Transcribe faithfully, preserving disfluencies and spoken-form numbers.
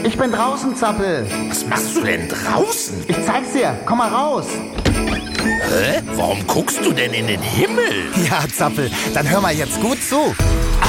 Ich bin draußen, Zappel. Was machst du denn draußen? Ich zeig's dir. Komm mal raus. Hä? Warum guckst du denn in den Himmel? Ja, Zappel, dann hör mal jetzt gut zu.